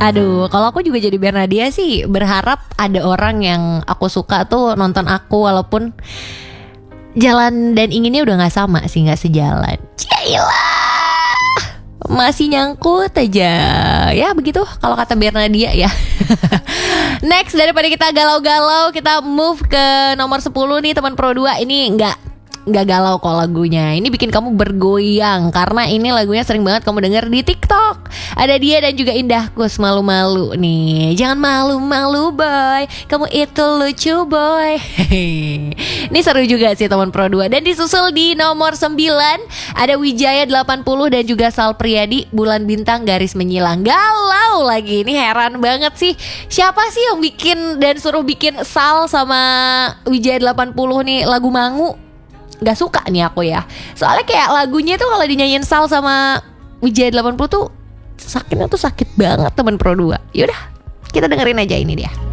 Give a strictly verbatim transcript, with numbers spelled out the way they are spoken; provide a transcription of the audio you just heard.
Aduh, kalau aku juga jadi Bernadia sih berharap ada orang yang aku suka tuh nonton aku walaupun jalan dan inginnya udah gak sama sih, gak sejalan. Cailah, masih nyangkut aja. Ya begitu kalau kata Bernadia ya. Next, daripada kita galau-galau, kita move ke nomor sepuluh nih teman Pro dua. Ini gak Nggak galau kok lagunya. Ini bikin kamu bergoyang karena ini lagunya sering banget kamu denger di TikTok. Ada dia dan juga Indah Kus, Malu-Malu nih. Jangan malu-malu boy, kamu itu lucu boy. Ini seru juga sih teman Pro dua. Dan disusul di nomor sembilan ada Wijaya delapan puluh dan juga Sal Priadi, Bulan Bintang Garis Menyilang. Galau lagi. Ini heran banget sih. Siapa sih yang bikin dan suruh bikin Sal sama Wijaya delapan puluh nih lagu Mangu? Gak suka nih aku ya. Soalnya kayak lagunya tuh kalau dinyanyiin Sal sama Wijaya delapan puluh tuh sakitnya tuh sakit banget teman Pro dua. Yaudah, kita dengerin aja ini dia.